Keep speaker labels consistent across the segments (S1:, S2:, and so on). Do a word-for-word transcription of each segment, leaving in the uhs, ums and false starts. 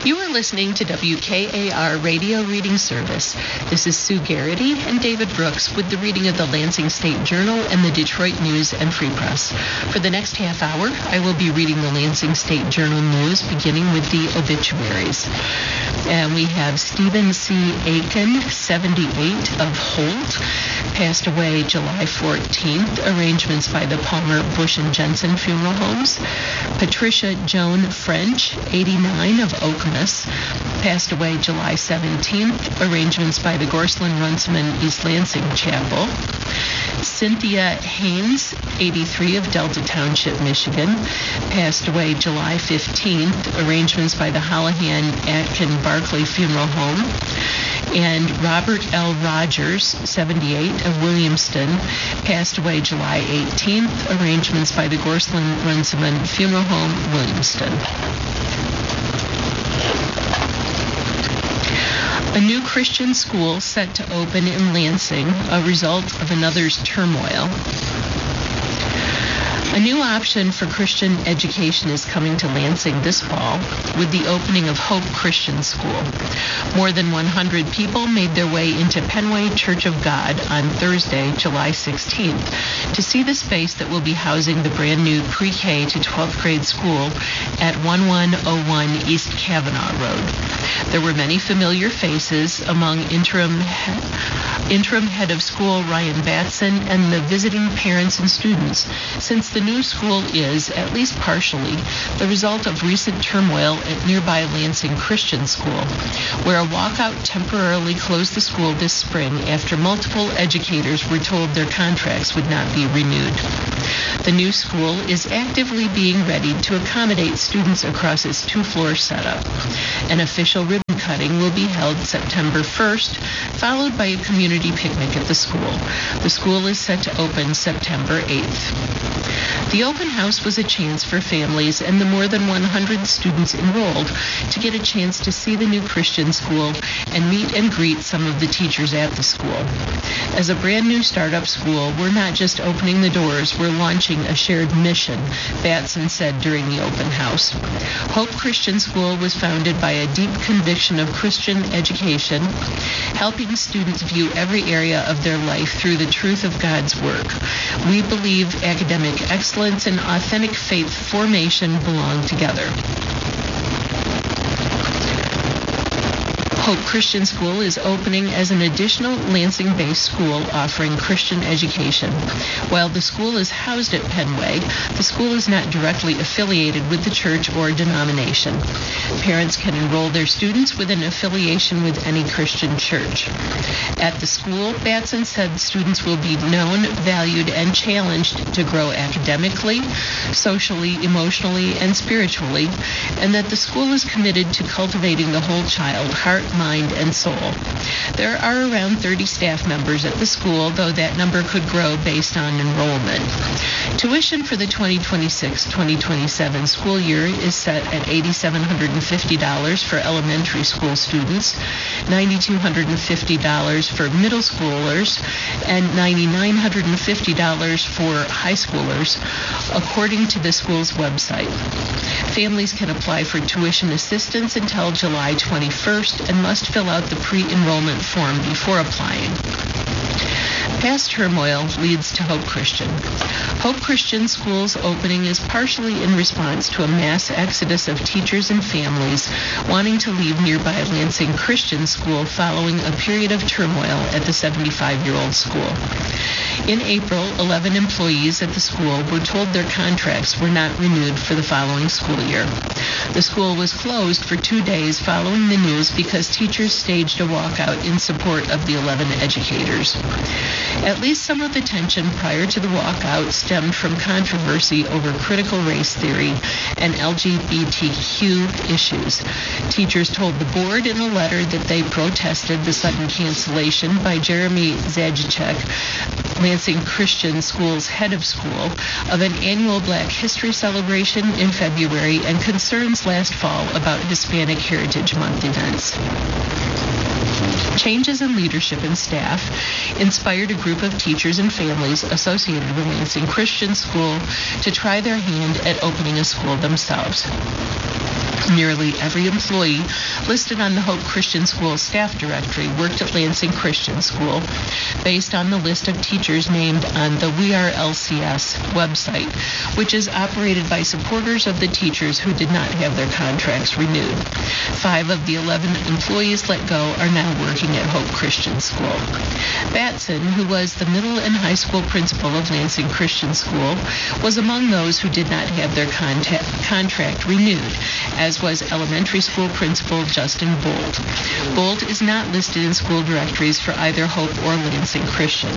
S1: You are listening to W K A R Radio Reading Service. This is Sue Garrity and David Brooks with the reading of the Lansing State Journal and the Detroit News and Free Press. For the next half hour, I will be reading the Lansing State Journal news, beginning with the obituaries. And we have Stephen C. Aiken, seventy-eight, of Holt, passed away July fourteenth. Arrangements by the Palmer, Bush and Jensen Funeral Homes. Patricia Joan French, eighty-nine, of Okemos, passed away July seventeenth. Arrangements by the Gorsland Runciman East Lansing Chapel. Cynthia Haynes, eighty-three, of Delta Township, Michigan, passed away July fifteenth. Arrangements by the Holohan Atkin Barclay Funeral Home. And Robert L. Rogers, seventy-eight, of Williamston, passed away July eighteenth. Arrangements by the Gorsland Runciman Funeral Home, Williamston. A new Christian school set to open in Lansing, a result of another's turmoil. A new option for Christian education is coming to Lansing this fall with the opening of Hope Christian School. More than one hundred people made their way into Penway Church of God on Thursday, July sixteenth, to see the space that will be housing the brand new pre-K to twelfth grade school at eleven oh one East Kavanaugh Road. There were many familiar faces among interim interim head of school Ryan Batson and the visiting parents and students, since the new school is, at least partially, the result of recent turmoil at nearby Lansing Christian School, where a walkout temporarily closed the school this spring after multiple educators were told their contracts would not be renewed. The new school is actively being readied to accommodate students across its two-floor setup. An official ribbon cutting will be held September first, followed by a community picnic at the school. The school is set to open September eighth. The open house was a chance for families and the more than one hundred students enrolled to get a chance to see the new Christian school and meet and greet some of the teachers at the school. As a brand new startup school, we're not just opening the doors, we're launching a shared mission, Batson said during the open house. Hope Christian School was founded by a deep conviction of Christian education, helping students view every area of their life through the truth of God's work. We believe academic excellence and authentic faith formation belong together. Hope Christian School is opening as an additional Lansing-based school offering Christian education. While the school is housed at Penway, the school is not directly affiliated with the church or denomination. Parents can enroll their students with an affiliation with any Christian church. At the school, Batson said students will be known, valued, and challenged to grow academically, socially, emotionally, and spiritually, and that the school is committed to cultivating the whole child, heart, mind, and soul. There are around thirty staff members at the school, though that number could grow based on enrollment. Tuition for the twenty twenty-six twenty twenty-seven school year is set at eight thousand seven hundred fifty dollars for elementary school students, nine thousand two hundred fifty dollars for middle schoolers, and nine thousand nine hundred fifty dollars for high schoolers, according to the school's website. Families can apply for tuition assistance until July twenty-first and must fill out the pre-enrollment form before applying. Past turmoil leads to Hope Christian. Hope Christian School's opening is partially in response to a mass exodus of teachers and families wanting to leave nearby Lansing Christian School following a period of turmoil at the seventy-five-year-old school. In April, eleven employees at the school were told their contracts were not renewed for the following school year. The school was closed for two days following the news because teachers staged a walkout in support of the eleven educators. At least some of the tension prior to the walkout stemmed from controversy over critical race theory and L G B T Q issues. Teachers told the board in a letter that they protested the sudden cancellation by Jeremy Zajichek, Lansing Christian School's head of school, of an annual Black History celebration in February and concerns last fall about Hispanic Heritage Month events. Changes in leadership and staff inspired a group of teachers and families associated with Lansing Christian School to try their hand at opening a school themselves. Nearly every employee listed on the Hope Christian School staff directory worked at Lansing Christian School, based on the list of teachers named on the We Are L C S website, which is operated by supporters of the teachers who did not have their contracts renewed. Five of the eleven employees let go are now working at Hope Christian School. Batson, who was the middle and high school principal of Lansing Christian School, was among those who did not have their contact, contract renewed, as was elementary school principal Justin Bolt. Bolt is not listed in school directories for either Hope or Lansing Christian.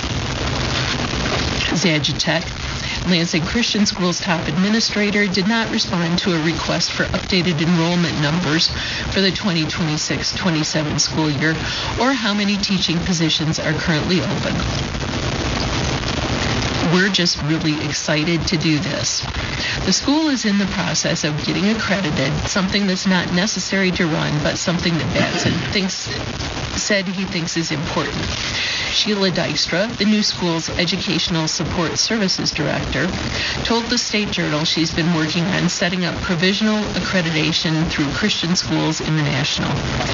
S1: Zajatek, Lansing Christian School's top administrator, did not respond to a request for updated enrollment numbers for the twenty twenty-six twenty-seven school year or how many teaching positions are currently open. We're just really excited to do this. The school is in the process of getting accredited, something that's not necessary to run, but something that Batson thinks, said he thinks is important. Sheila Dykstra, the new school's Educational Support Services Director, told the State Journal she's been working on setting up provisional accreditation through Christian Schools International.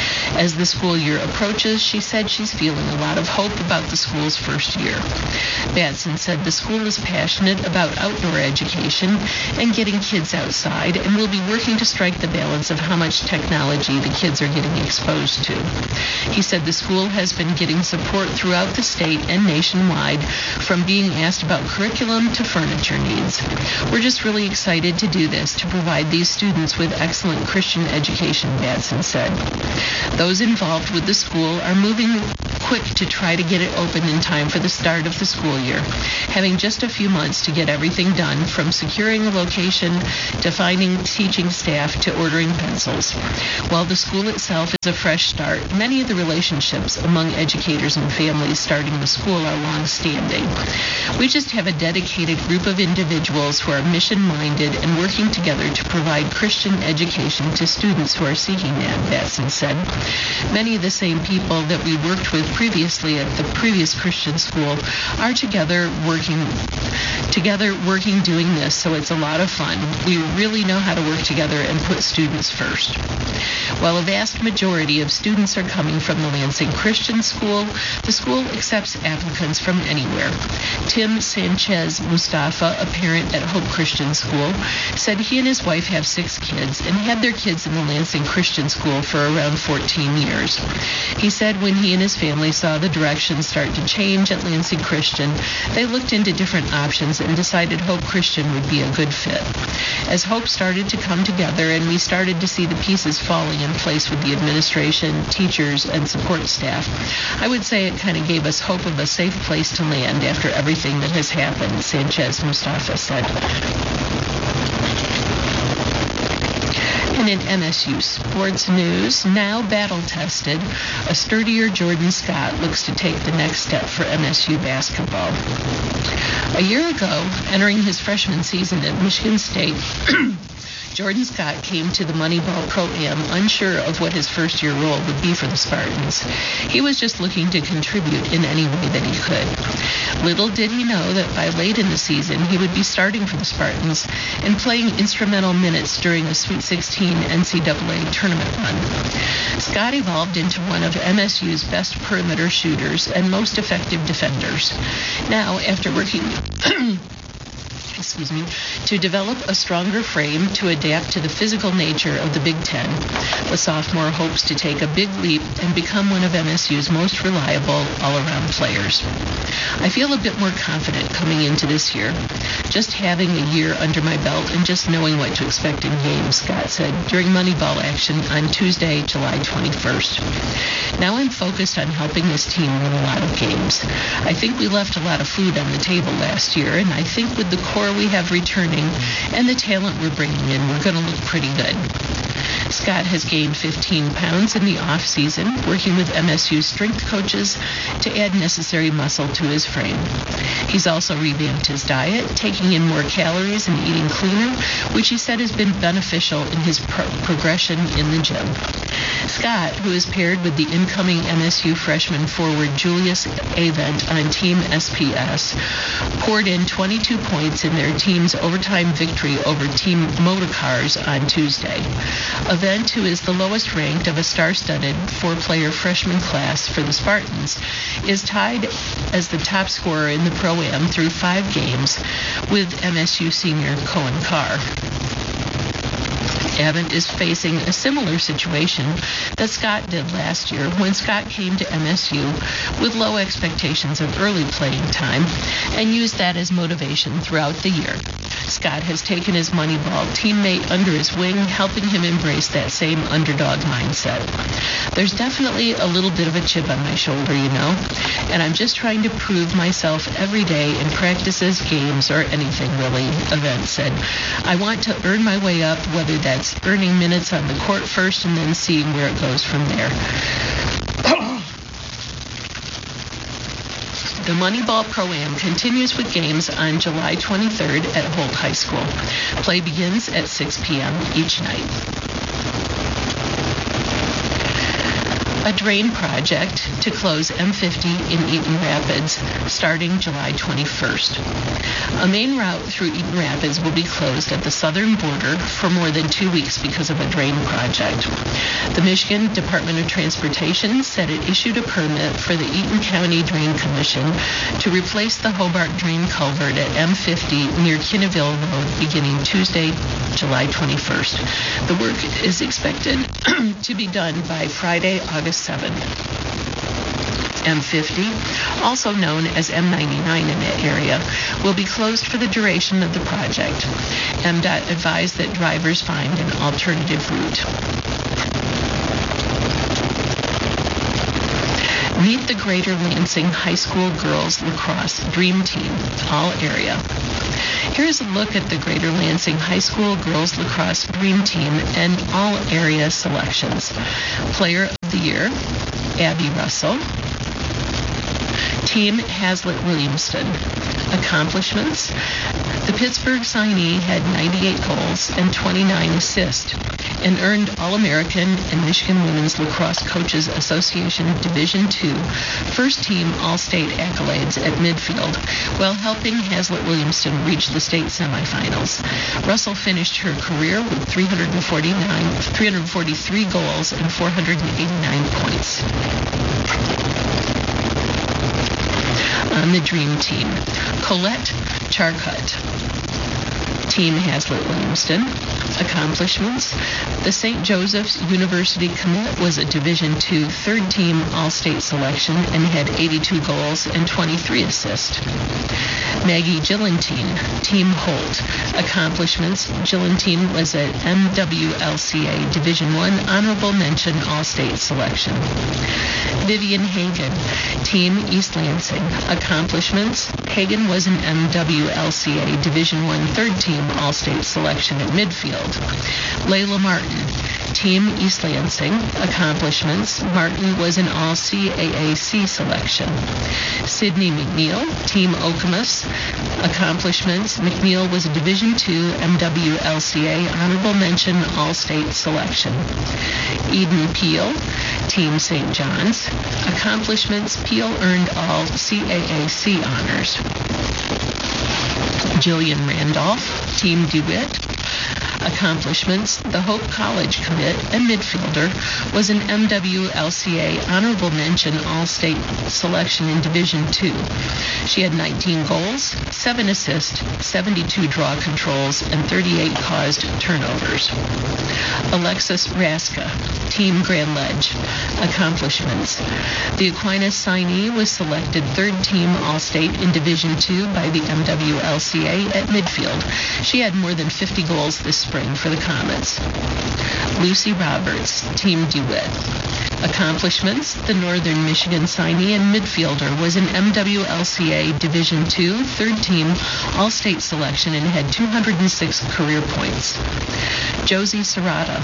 S1: As the school year approaches, she said she's feeling a lot of hope about the school's first year. Batson said the school is passionate about outdoor education and getting kids outside, and will be working to strike the balance of how much technology the kids are getting exposed to. He said the school has been getting support throughout the state and nationwide, from being asked about curriculum to furniture needs. We're just really excited to do this, to provide these students with excellent Christian education, Batson said. Those involved with the school are moving quick to try to get it open in time for the start of the school year, having just a few months to get everything done, from securing a location to finding teaching staff to ordering pencils. While the school itself is a fresh start, many of the relationships among educators and families starting the school are long-standing. We just have a dedicated group of individuals who are mission-minded and working together to provide Christian education to students who are seeking that, Batson said. Many of the same people that we worked with previously at the previous Christian school are together working together working doing this, so it's a lot of fun. We really know how to work together and put students first. While a vast majority of students are coming from the Lansing Christian School, the school accepts applicants from anywhere. Tim Sanchez Mustafa, a parent at Hope Christian School, said he and his wife have six kids and had their kids in the Lansing Christian School for around fourteen years. He said when he and his family saw the direction start to change at Lansing Christian, they looked into different options and decided Hope Christian would be a good fit. As Hope started to come together and we started to see the pieces falling in place with the administration, teachers, and support staff, I would say it kind of gave us hope of a safe place to land after everything that has happened, Sanchez Mustafa said. And in M S U sports news, now battle-tested, a sturdier Jordan Scott looks to take the next step for M S U basketball. A year ago, entering his freshman season at Michigan State, Jordan Scott came to the Moneyball Pro-Am unsure of what his first-year role would be for the Spartans. He was just looking to contribute in any way that he could. Little did he know that by late in the season, he would be starting for the Spartans and playing instrumental minutes during a Sweet sixteen N C double A tournament run. Scott evolved into one of M S U's best perimeter shooters and most effective defenders. Now, after working... excuse me, to develop a stronger frame to adapt to the physical nature of the Big Ten, the sophomore hopes to take a big leap and become one of M S U's most reliable all-around players. I feel a bit more confident coming into this year, just having a year under my belt and just knowing what to expect in games, Scott said during Moneyball action on Tuesday, July twenty-first. Now I'm focused on helping this team win a lot of games. I think we left a lot of food on the table last year, and I think with the core we have returning and the talent we're bringing in, we're going to look pretty good. Scott has gained fifteen pounds in the off-season, working with M S U strength coaches to add necessary muscle to his frame. He's also revamped his diet, taking in more calories and eating cleaner, which he said has been beneficial in his pro- progression in the gym. Scott, who is paired with the incoming M S U freshman forward Julius Avent on Team S P S, poured in twenty-two points in their team's overtime victory over Team Motorcars on Tuesday. Avent, who is the lowest ranked of a star-studded four-player freshman class for the Spartans, is tied as the top scorer in the Pro-Am through five games with M S U senior Cohen Carr. Avent is facing a similar situation that Scott did last year when Scott came to M S U with low expectations of early playing time and used that as motivation throughout the year. Scott has taken his Moneyball teammate under his wing, helping him embrace that same underdog mindset. There's definitely a little bit of a chip on my shoulder, you know, and I'm just trying to prove myself every day in practices, games, or anything really, Avent said. I want to earn my way up, whether that's earning minutes on the court first and then seeing where it goes from there. The Moneyball Pro-Am continues with games on July twenty-third at Holt High School. Play begins at six p.m. each night. A drain project to close M fifty in Eaton Rapids starting July twenty-first. A main route through Eaton Rapids will be closed at the southern border for more than two weeks because of a drain project. The Michigan Department of Transportation said it issued a permit for the Eaton County Drain Commission to replace the Hobart Drain Culvert at M fifty near Kinneville Road beginning Tuesday, July twenty-first. The work is expected to be done by Friday, August seventh. M fifty, also known as M ninety-nine in that area, will be closed for the duration of the project. M D O T advised that drivers find an alternative route. Meet the Greater Lansing High School Girls Lacrosse Dream Team, all area. Here's a look at the Greater Lansing High School Girls Lacrosse Dream Team and all area selections. Player of the Year, Abby Russell. Team Hazlitt Williamston. Accomplishments. The Pittsburgh signee had ninety-eight goals and twenty-nine assists and earned All-American and Michigan Women's Lacrosse Coaches Association Division two First Team All-State accolades at midfield while helping Hazlitt Williamston reach the state semifinals. Russell finished her career with three hundred forty-nine, three hundred forty-three goals and four hundred eighty-nine points. On the Dream Team, Colette Charcut. Team Hazlitt Williamston. Accomplishments. The Saint Joseph's University commit was a Division two third team All-State selection and had eighty-two goals and twenty-three assists. Maggie Gillentine, Team Holt. Accomplishments. Gillentine was an M W L C A Division one Honorable Mention All-State selection. Vivian Hagen, Team East Lansing. Accomplishments. Hagen was an M W L C A Division one third team All-State selection at midfield. Layla Martin, Team East Lansing. Accomplishments. Martin was an All-C A A C selection. Sydney McNeil, Team Okemos. Accomplishments. McNeil was a Division two M W L C A Honorable Mention All-State selection. Eden Peel, Team Saint John's. Accomplishments. Peel earned all C A A C honors. Jillian Randolph, Team DeWitt. Accomplishments. The Hope College commit and midfielder was an M W L C A Honorable Mention All-State selection in Division two. She had nineteen goals, seven assists, seventy-two draw controls, and thirty-eight caused turnovers. Alexis Raska, Team Grand Ledge. Accomplishments. The Aquinas signee was selected third team All-State in Division two by the M W L C A at midfield. She had more than fifty goals this spring for the Comets. Lucy Roberts, Team DeWitt. Accomplishments. The Northern Michigan signee and midfielder was an M W L C A Division two third team All-State selection and had two hundred six career points. Josie Serrata,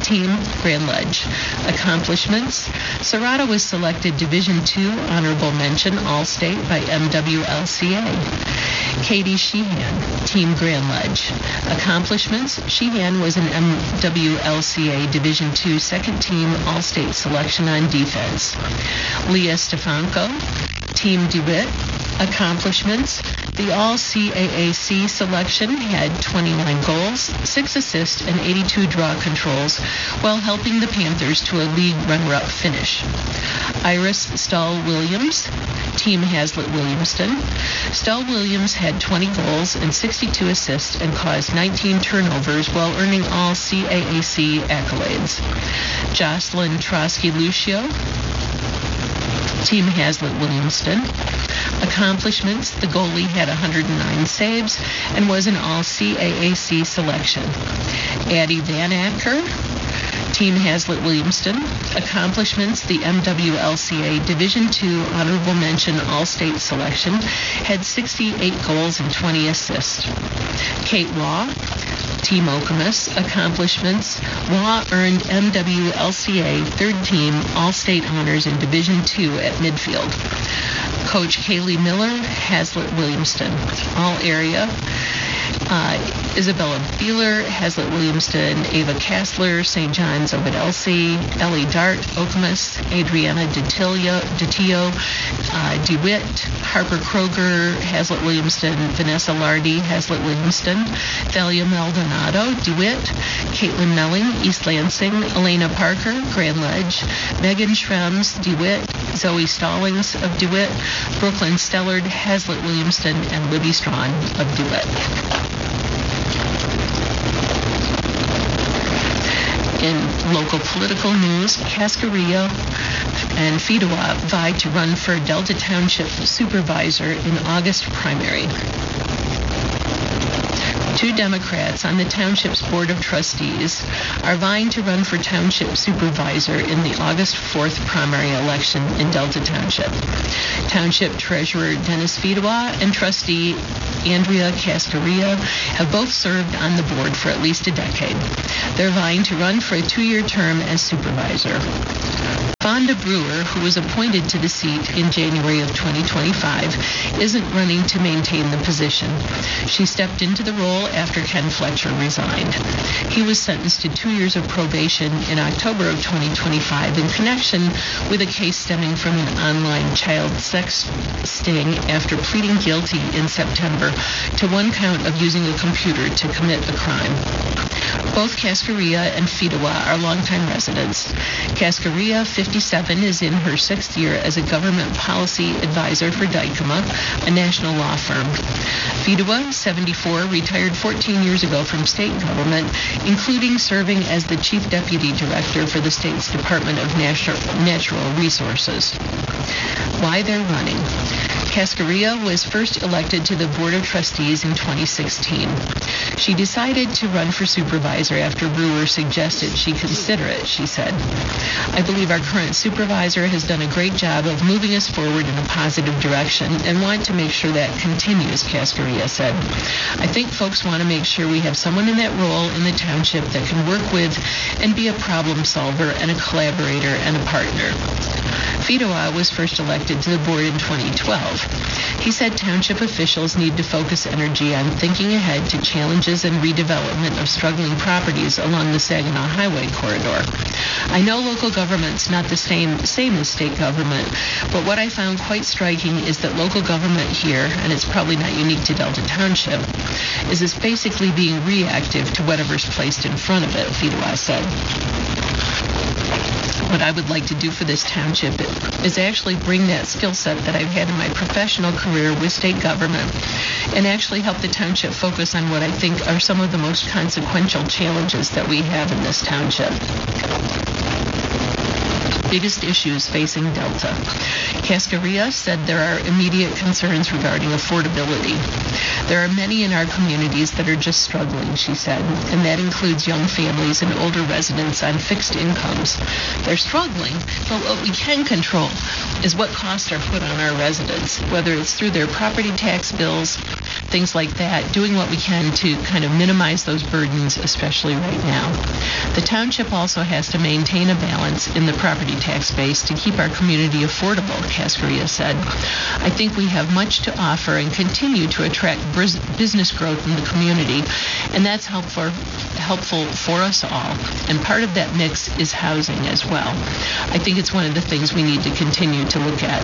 S1: team, Grand Ledge. Accomplishments: Serrata was selected Division two Honorable Mention All-State by M W L C A. Katie Sheehan, Team Grand Ledge. Accomplishments: Sheehan was an M W L C A Division two Second Team All-State Selection on Defense. Leah Stefanko, Team DeWitt. Accomplishments: the All-C A A C selection had twenty-nine goals, six assists, and eighty-two draw controls, while helping the Panthers to a league runner-up finish. Iris Stahl-Williams, Team Hazlitt-Williamston. Stahl-Williams had twenty goals and sixty-two assists and caused nineteen turnovers while earning all C A A C accolades. Jocelyn Trotsky-Lucio, Team Hazlitt-Williamston. Accomplishments: the goalie had one hundred nine saves and was an all-C A A C selection. Addie Van Acker, Team Hazlitt-Williamston. Accomplishments: the M W L C A Division two Honorable Mention All-State Selection had sixty-eight goals and twenty assists. Kate Waugh, Team Okemos. Accomplishments: Waugh earned M W L C A Third Team All-State Honors in Division two at midfield. Coach Kaylee Miller, Hazlitt-Williamston. All area: uh, Isabella Beeler, Hazlitt-Williamston. Ava Kassler, Saint John's Ovid Elsie. Ellie Dart, Okemos. Adriana DeTillo, DeTillo uh, DeWitt. Harper Kroger, Hazlitt-Williamston. Vanessa Lardy, Hazlitt-Williamston. Thalia Maldonado, DeWitt. Caitlin Melling, East Lansing. Elena Parker, Grand Ledge. Megan Schrems, DeWitt. Zoe Stallings of DeWitt. Brooklyn Stellard, Hazlitt-Williamston, and Libby Strawn of DeWitt. In local political news, Cascarilla and Fedewa vied to run for Delta Township Supervisor in August primary. Two Democrats on the Township's Board of Trustees are vying to run for Township Supervisor in the August fourth primary election in Delta Township. Township Treasurer Dennis Fedewa and Trustee Andrea Cascarilla have both served on the board for at least a decade. They're vying to run for a two-year term as supervisor. Fonda Brewer, who was appointed to the seat in January of twenty twenty-five, isn't running to maintain the position. She stepped into the role after Ken Fletcher resigned. He was sentenced to two years of probation in October of twenty twenty-five in connection with a case stemming from an online child sex sting after pleading guilty in September to one count of using a computer to commit a crime. Both Cascarilla and Fedewa are longtime residents. Cascarilla, fifty-seven, is in her sixth year as a government policy advisor for Dykema, a national law firm. Fedewa, seventy-four, retired fourteen years ago from state government, including serving as the chief deputy director for the state's Department of Natural, Natural Resources. Why they're running. Cascarilla was first elected to the Board of Trustees in twenty sixteen. She decided to run for supervisor after Brewer suggested she consider it, she said. I believe our current supervisor has done a great job of moving us forward in a positive direction and want to make sure that continues, Cascarilla said. I think folks want to make sure we have someone in that role in the township that can work with and be a problem solver and a collaborator and a partner. Fedewa was first elected to the board in twenty twelve. He said township officials need to focus energy on thinking ahead to challenges and redevelopment of struggling properties along the Saginaw Highway corridor. I know local government's not the same same as state government, but what I found quite striking is that local government here, and it's probably not unique to Delta Township, is it's basically being reactive to whatever's placed in front of it, Fedewa said. What I would like to do for this township is actually bring that skill set that I've had in my professional career with state government and actually help the township focus on what I think are some of the most consequential challenges that we have in this township. biggest issues facing Delta. Cascarilla said there are immediate concerns regarding affordability. There are many in our communities that are just struggling, she said, and that includes young families and older residents on fixed incomes. They're struggling, but what we can control is what costs are put on our residents, whether it's through their property tax bills, things like that, doing what we can to kind of minimize those burdens, especially right now. The township also has to maintain a balance in the property tax base to keep our community affordable, Cascarilla said. I think we have much to offer and continue to attract business growth in the community, and that's helpful, helpful for us all. And part of that mix is housing as well. I think it's one of the things we need to continue to look at.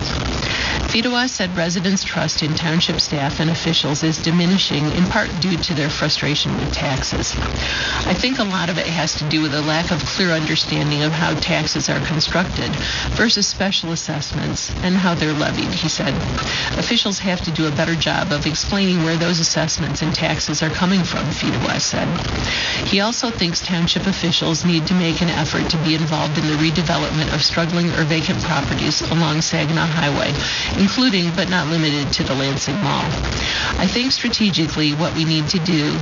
S1: Fidoa said residents' trust in township staff and officials is diminishing, in part due to their frustration with taxes. I think a lot of it has to do with a lack of clear understanding of how taxes are constructed versus special assessments and how they're levied, he said. Officials have to do a better job of explaining where those assessments and taxes are coming from, Fidoa said. He also thinks township officials need to make an effort to be involved in the redevelopment of struggling or vacant properties along Saginaw Highway, including but not limited to the Lansing Mall. I think strategically what we need to do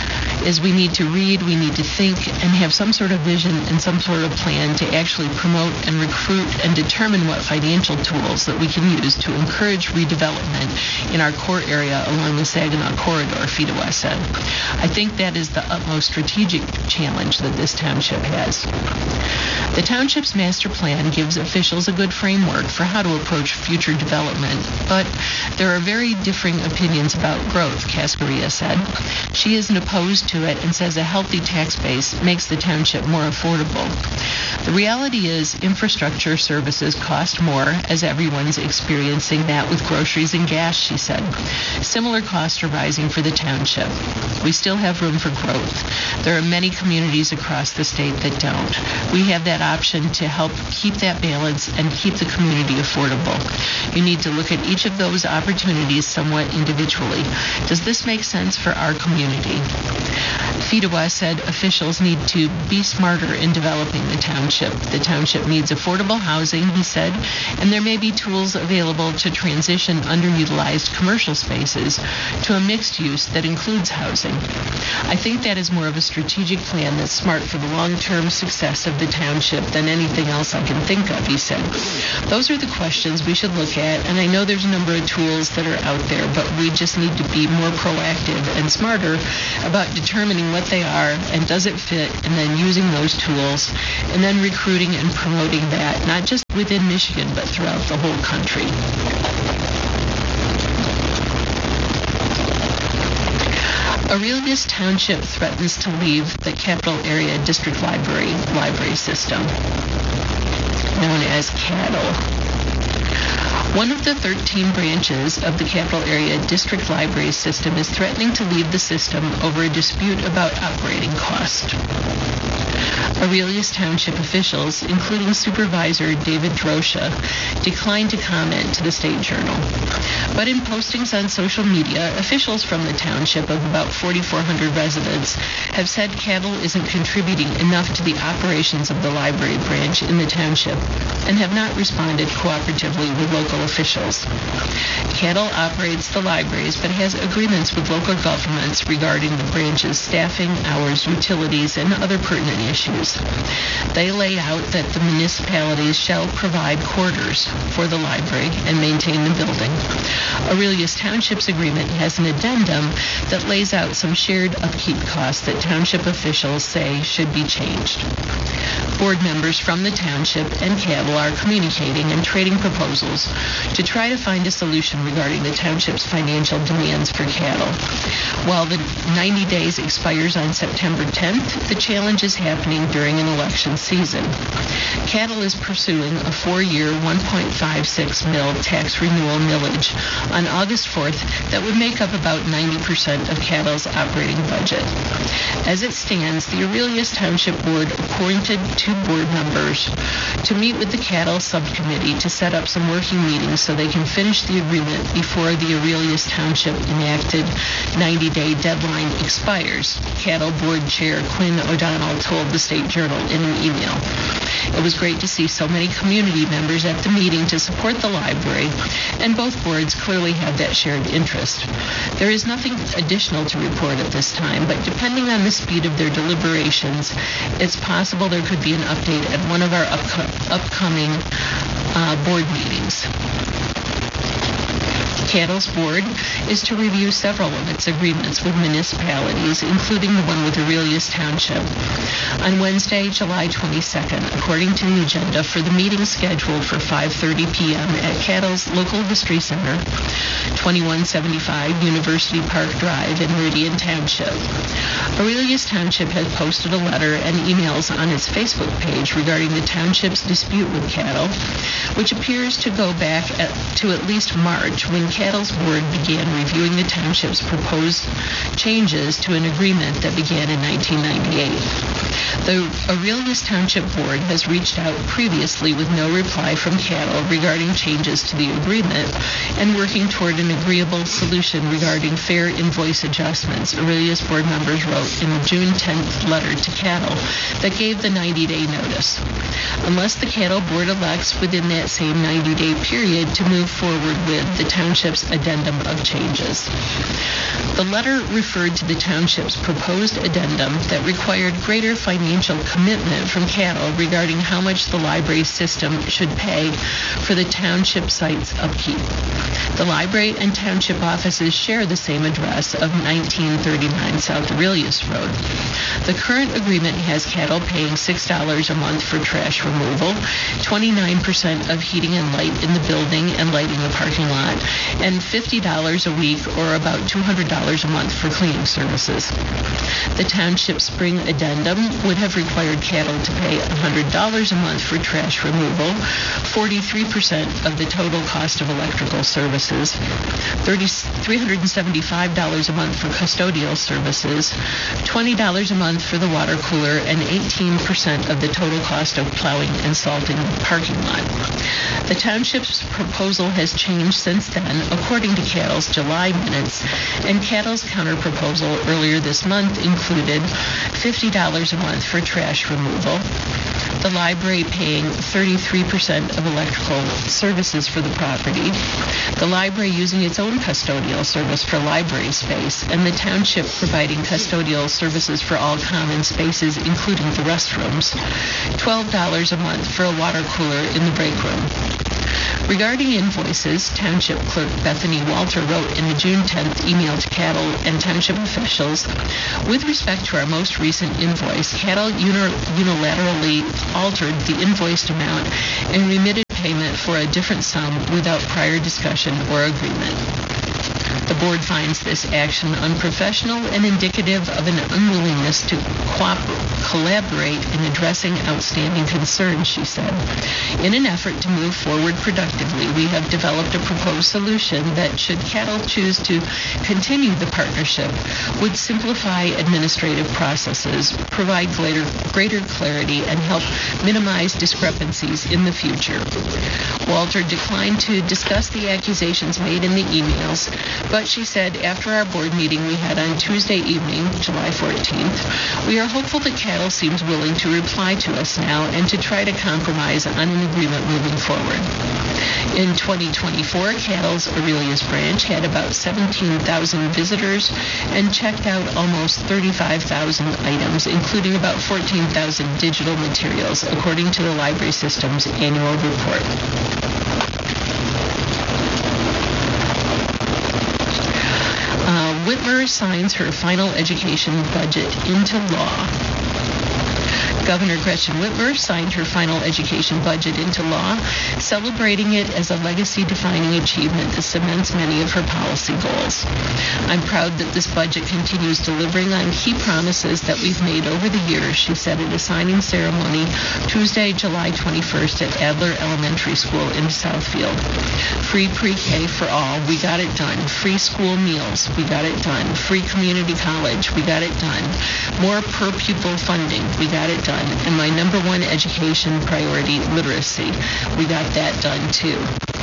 S1: is we need to read, we need to think, and have some sort of vision and some sort of plan to actually promote and recruit and determine what financial tools that we can use to encourage redevelopment in our core area along the Saginaw corridor, Fidoa said. I think that is the utmost strategic challenge that this township has. The township's master plan gives officials a good framework for how to approach future development, but there are very differing opinions about growth, Cascarilla said. She isn't opposed to it and says a healthy tax base makes the township more affordable. The reality is infrastructure services cost more, as everyone's experiencing that with groceries and gas, she said. Similar costs are rising for the township. We still have room for growth. There are many communities across the state that don't. We have that option to help keep that balance and keep the community affordable. You need to look at each of those opportunities somewhat individually. Does this make sense for our community? Fidoa said officials need to be smarter in developing the township. The township needs affordable housing, he said, and there may be tools available to transition underutilized commercial spaces to a mixed use that includes housing. I think that is more of a strategic plan that's smart for the long-term success of the township than anything else I can think of, he said. Those are the questions we should look at, and I know there's a number of tools that are out there, but we just need to be more proactive and smarter about determining what they are and does it fit, and then using those tools, and then recruiting and promoting that, not just within Michigan, but throughout the whole country. Aurelius Township threatens to leave the Capital Area District Library library system, known as CADL. One of the thirteen branches of the Capital Area District Library System is threatening to leave the system over a dispute about operating cost. Aurelius Township officials, including Supervisor David Drosha, declined to comment to the State Journal. But in postings on social media, officials from the township of about forty-four hundred residents have said CADL isn't contributing enough to the operations of the library branch in the township and have not responded cooperatively with local officials. CADL operates the libraries but has agreements with local governments regarding the branch's staffing, hours, utilities, and other pertinent issues. They lay out that the municipalities shall provide quarters for the library and maintain the building. Aurelius Township's agreement has an addendum that lays out some shared upkeep costs that township officials say should be changed. Board members from the township and CADL are communicating and trading proposals to try to find a solution regarding the township's financial demands for CADL. While the ninety days expires on September tenth, the challenge is happening during an election season. CADL is pursuing a four-year one point five six mil tax renewal millage on August fourth that would make up about ninety percent of CADL's operating budget. As it stands, the Aurelius Township Board appointed two board members to meet with the CADL subcommittee to set up some working meetings so they can finish the agreement before the Aurelius Township enacted ninety-day deadline expires, CADL Board Chair Quinn O'Donnell told the State Journal in an email. It was great to see so many community members at the meeting to support the library, and both boards clearly have that shared interest. There is nothing additional to report at this time, but depending on the speed of their deliberations, it's possible there could be an update at one of our upco- upcoming uh, board meetings. Cattle's board is to review several of its agreements with municipalities, including the one with Aurelius Township. On Wednesday, July twenty-second, according to the agenda for the meeting scheduled for five thirty p.m. at Cattle's Local History Center, twenty-one seventy-five University Park Drive in Meridian Township. Aurelius Township has posted a letter and emails on its Facebook page regarding the township's dispute with Cattle, which appears to go back at, to at least March, when Cattle's board began reviewing the township's proposed changes to an agreement that began in nineteen ninety-eight. The Aurelius Township Board has reached out previously with no reply from Cattle regarding changes to the agreement and working toward an agreeable solution regarding fair invoice adjustments, Aurelius board members wrote in a June tenth letter to Cattle that gave the ninety-day notice. Unless the Cattle Board elects within that same ninety-day period to move forward with the township's addendum of changes. The letter referred to the township's proposed addendum that required greater financial commitment from Cattle regarding how much the library system should pay for the township site's upkeep. The library and township offices share the same address of nineteen thirty-nine South Aurelius Road. The current agreement has Cattle paying six dollars a month for trash removal, twenty-nine percent of heating and light in the building and lighting the parking lot, and fifty dollars a week or about two hundred dollars a month for cleaning services. The township spring addendum would have required Cattle to pay one hundred dollars a month for trash removal, forty-three percent of the total cost of electrical services, three hundred seventy-five dollars a month for custodial services, twenty dollars a month for the water cooler, and eighteen percent of the total cost of plowing and salting the parking lot. The township's proposal has changed since then, according to Cattle's July minutes, and Cattle's counterproposal earlier this month included fifty dollars a month for trash removal, the library paying thirty-three percent of electrical services for the property, the library using its own custodial service for library space, and the township providing custodial services for all common spaces, including the restrooms, twelve dollars a month for a water cooler in the break room. Regarding invoices, Township Clerk Bethany Walter wrote in a June tenth email to Cattle and Township officials, with respect to our most recent invoice, Cattle unilaterally altered the invoiced amount and remitted payment for a different sum without prior discussion or agreement. The board finds this action unprofessional and indicative of an unwillingness to co- collaborate in addressing outstanding concerns, she said. In an effort to move forward productively, we have developed a proposed solution that, should Cattle choose to continue the partnership, would simplify administrative processes, provide greater, greater clarity, and help minimize discrepancies in the future. Walter declined to discuss the accusations made in the emails, but she said after our board meeting we had on Tuesday evening, July fourteenth, we are hopeful that Cattle seems willing to reply to us now and to try to compromise on an agreement moving forward. In twenty twenty-four, Cattle's Aurelius branch had about seventeen thousand visitors and checked out almost thirty-five thousand items, including about fourteen thousand digital materials, according to the library system's annual report. Uh, Whitmer signs her final education budget into law. Governor Gretchen Whitmer signed her final education budget into law, celebrating it as a legacy-defining achievement that cements many of her policy goals. I'm proud that this budget continues delivering on key promises that we've made over the years, she said at a signing ceremony Tuesday, July twenty-first at Adler Elementary School in Southfield. Free pre-K for all, we got it done. Free school meals, we got it done. Free community college, we got it done. More per-pupil funding, we got it done. And my number one education priority, literacy. We got that done too.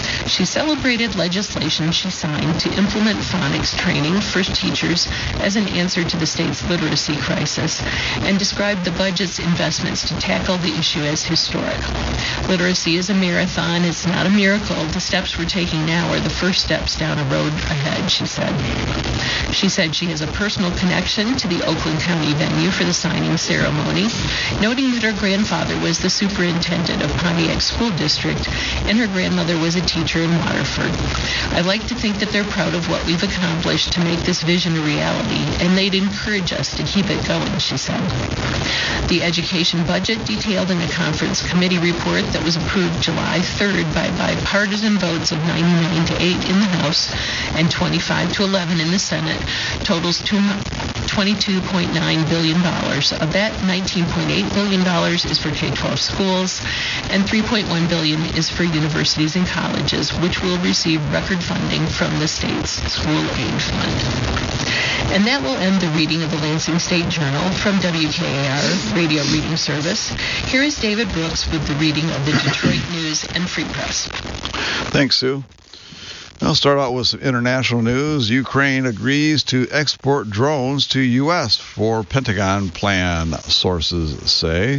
S1: She celebrated legislation she signed to implement phonics training for teachers as an answer to the state's literacy crisis and described the budget's investments to tackle the issue as historic. Literacy is a marathon. It's not a miracle. The steps we're taking now are the first steps down a road ahead, she said. She said she has a personal connection to the Oakland County venue for the signing ceremony, noting that her grandfather was the superintendent of Pontiac School District and her grandmother was a teacher in Waterford. I like to think that they're proud of what we've accomplished to make this vision a reality, and they'd encourage us to keep it going, she said. The education budget detailed in a conference committee report that was approved July third by bipartisan votes of ninety-nine to eight in the House and twenty-five to eleven in the Senate totals twenty-two point nine billion dollars. Of that, nineteen point eight billion dollars is for K twelve schools and three point one billion dollars is for universities and colleges, which will receive record funding from the state's school aid fund. And that will end the reading of the Lansing State Journal from W K A R Radio Reading Service. Here is David Brooks with the reading of the Detroit News and Free Press.
S2: Thanks, Sue. I'll start out with some international news. Ukraine agrees to export drones to U S for Pentagon plan, sources say.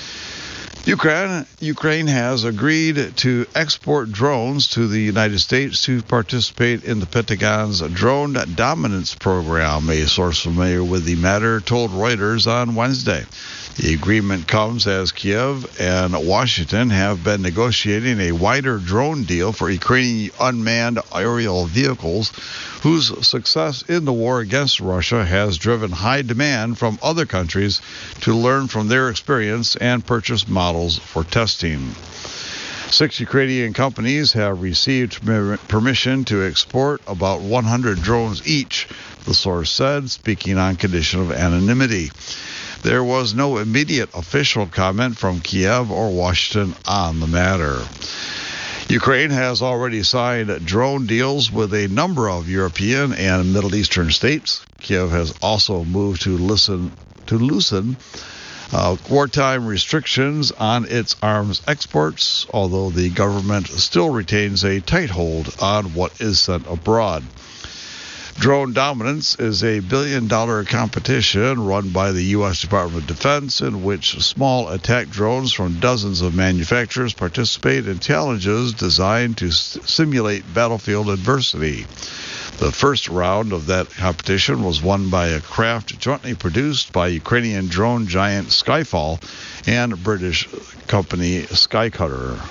S2: Ukraine, Ukraine has agreed to export drones to the United States to participate in the Pentagon's Drone Dominance Program, a source familiar with the matter told Reuters on Wednesday. The agreement comes as Kiev and Washington have been negotiating a wider drone deal for Ukrainian unmanned aerial vehicles, whose success in the war against Russia has driven high demand from other countries to learn from their experience and purchase models for testing. Six Ukrainian companies have received permission to export about one hundred drones each, the source said, speaking on condition of anonymity. There was no immediate official comment from Kiev or Washington on the matter. Ukraine has already signed drone deals with a number of European and Middle Eastern states. Kiev has also moved to listen to loosen uh, wartime restrictions on its arms exports, although the government still retains a tight hold on what is sent abroad. Drone Dominance is a billion-dollar competition run by the U S Department of Defense in which small attack drones from dozens of manufacturers participate in challenges designed to s- simulate battlefield adversity. The first round of that competition was won by a craft jointly produced by Ukrainian drone giant Skyfall and British company Skycutter.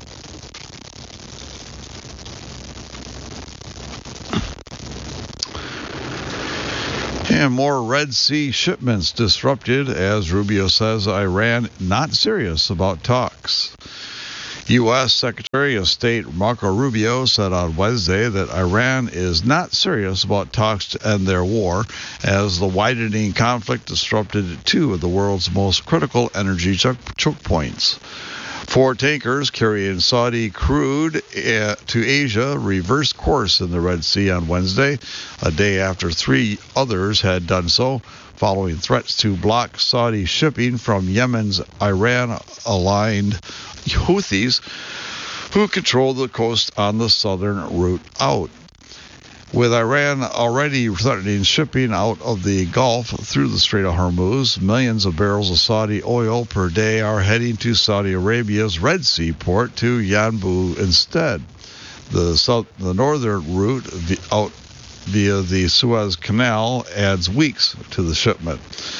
S2: And more Red Sea shipments disrupted as Rubio says Iran not serious about talks. U S Secretary of State Marco Rubio said on Wednesday that Iran is not serious about talks to end their war as the widening conflict disrupted two of the world's most critical energy choke points. Four tankers carrying Saudi crude uh, to Asia reversed course in the Red Sea on Wednesday, a day after three others had done so, following threats to block Saudi shipping from Yemen's Iran-aligned Houthis, who control the coast on the southern route out. With Iran already threatening shipping out of the Gulf through the Strait of Hormuz, millions of barrels of Saudi oil per day are heading to Saudi Arabia's Red Sea port to Yanbu instead. The, south, the northern route out via the Suez Canal adds weeks to the shipment.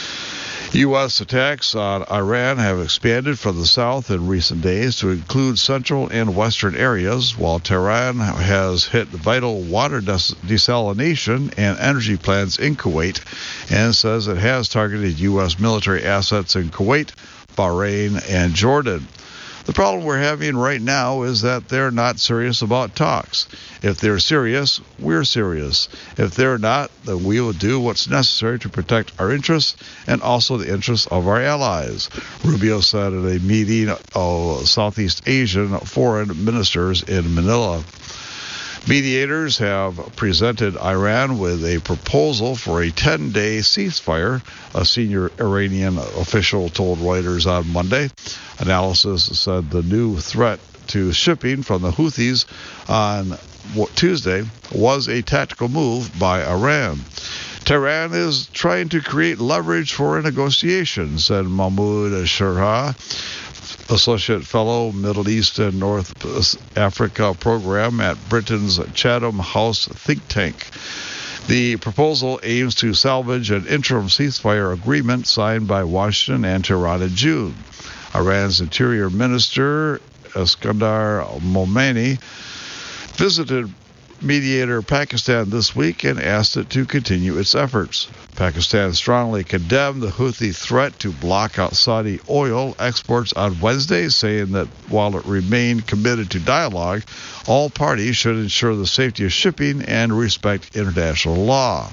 S2: U S attacks on Iran have expanded from the south in recent days to include central and western areas, while Tehran has hit vital water des- desalination and energy plants in Kuwait and says it has targeted U S military assets in Kuwait, Bahrain, and Jordan. The problem we're having right now is that they're not serious about talks. If they're serious, we're serious. If they're not, then we will do what's necessary to protect our interests and also the interests of our allies, Rubio said at a meeting of Southeast Asian foreign ministers in Manila. Mediators have presented Iran with a proposal for a ten-day ceasefire, a senior Iranian official told Reuters on Monday. Analysis said the new threat to shipping from the Houthis on Tuesday was a tactical move by Iran. Tehran is trying to create leverage for a negotiation, said Mahmoud Sherha, Associate Fellow, Middle East and North Africa Program at Britain's Chatham House think tank. The proposal aims to salvage an interim ceasefire agreement signed by Washington and Tehran in June. Iran's Interior Minister, Iskandar Momeni, visited mediator Pakistan this week and asked it to continue its efforts. Pakistan strongly condemned the Houthi threat to block out Saudi oil exports on Wednesday, saying that while it remained committed to dialogue, all parties should ensure the safety of shipping and respect international law.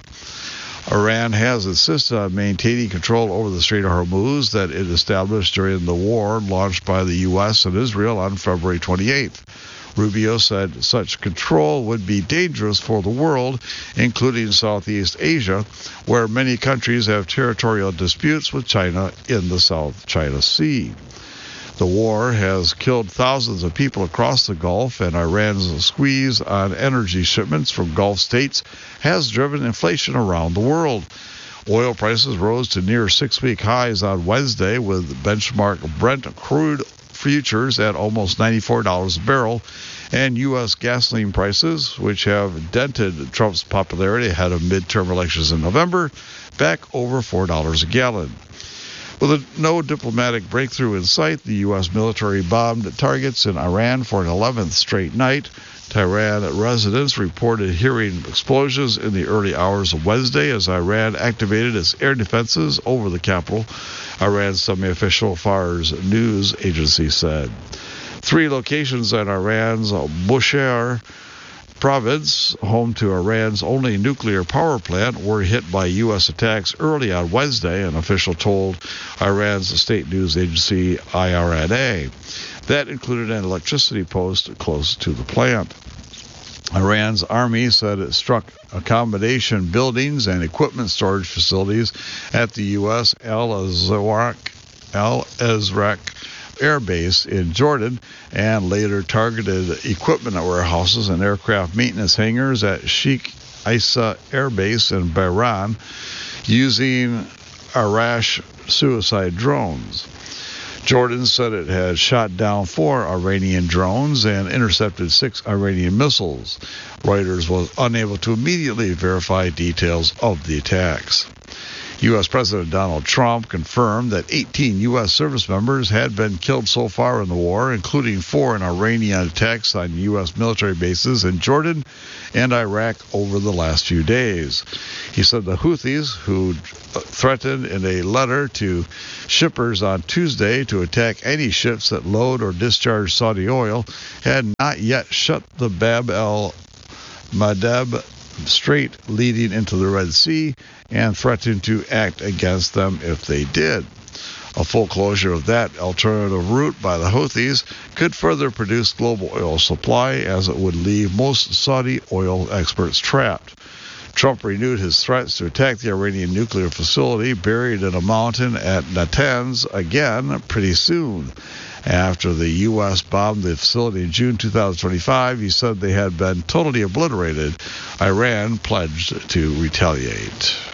S2: Iran has insisted on maintaining control over the Strait of Hormuz that it established during the war launched by the U S and Israel on February twenty-eighth. Rubio said such control would be dangerous for the world, including Southeast Asia, where many countries have territorial disputes with China in the South China Sea. The war has killed thousands of people across the Gulf, and Iran's squeeze on energy shipments from Gulf states has driven inflation around the world. Oil prices rose to near six-week highs on Wednesday, with benchmark Brent crude futures at almost ninety-four dollars a barrel, and U S gasoline prices, which have dented Trump's popularity ahead of midterm elections in November, back over four dollars a gallon. With a no diplomatic breakthrough in sight, the U S military bombed targets in Iran for an eleventh straight night. Tehran residents reported hearing explosions in the early hours of Wednesday as Iran activated its air defenses over the capital, Iran's semi-official Fars news agency said. Three locations in Iran's Bushehr province, home to Iran's only nuclear power plant, were hit by U S attacks early on Wednesday, an official told Iran's state news agency I R N A. That included an electricity post close to the plant. Iran's army said it struck accommodation buildings and equipment storage facilities at the U S Al-Azraq, Al-Azraq Air Base in Jordan, and later targeted equipment warehouses and aircraft maintenance hangars at Sheikh Isa Air Base in Bahrain using Arash suicide drones. Jordan said it had shot down four Iranian drones and intercepted six Iranian missiles. Reuters was unable to immediately verify details of the attacks. U S. President Donald Trump confirmed that eighteen U S service members had been killed so far in the war, including four in Iranian attacks on U S military bases in Jordan and Iraq over the last few days. He said the Houthis, who threatened in a letter to shippers on Tuesday to attack any ships that load or discharge Saudi oil, had not yet shut the Bab el-Mandeb Strait leading into the Red Sea and threatened to act against them if they did. A full closure of that alternative route by the Houthis could further reduce global oil supply, as it would leave most Saudi oil exports trapped. Trump renewed his threats to attack the Iranian nuclear facility buried in a mountain at Natanz again pretty soon. After the U S bombed the facility in June two thousand twenty-five, he said they had been totally obliterated. Iran pledged to retaliate.